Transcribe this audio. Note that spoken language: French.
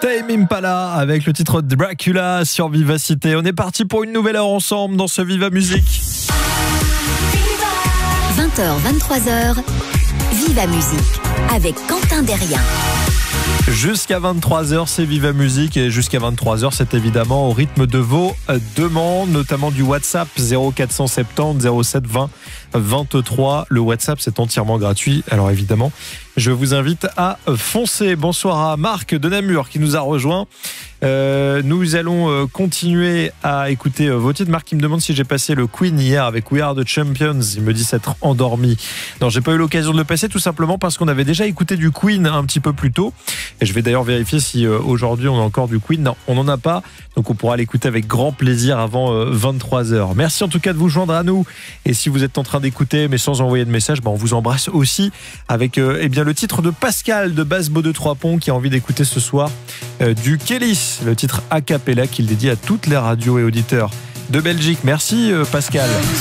Tame Impala avec le titre Dracula sur Vivacité. On est parti pour une nouvelle heure ensemble dans ce Viva Musique. 20h, 23h, Viva Musique avec Quentin Derrien. Jusqu'à 23h, c'est Viva Musique et jusqu'à 23h, c'est évidemment au rythme de vos demandes, notamment du WhatsApp 0470 07 20 23. Le WhatsApp, c'est entièrement gratuit. Alors évidemment, je vous invite à foncer. Bonsoir à Marc de Namur qui nous a rejoint. Nous allons continuer à écouter vos titres. Marc qui me demande si j'ai passé le Queen hier avec We Are the Champions. Il me dit s'être endormi. Non, j'ai pas eu l'occasion de le passer tout simplement parce qu'on avait déjà écouté du Queen un petit peu plus tôt. Et je vais d'ailleurs vérifier si aujourd'hui on a encore du Queen. Non, on n'en a pas. Donc on pourra l'écouter avec grand plaisir avant 23h. Merci en tout cas de vous joindre à nous. Et si vous êtes en train d'écouter mais sans envoyer de message, on vous embrasse aussi avec le titre de Pascal de Basse Baudeux Trois Ponts qui a envie d'écouter ce soir du Kélis, le titre a cappella qu'il dédie à toutes les radios et auditeurs de Belgique. Merci Pascal.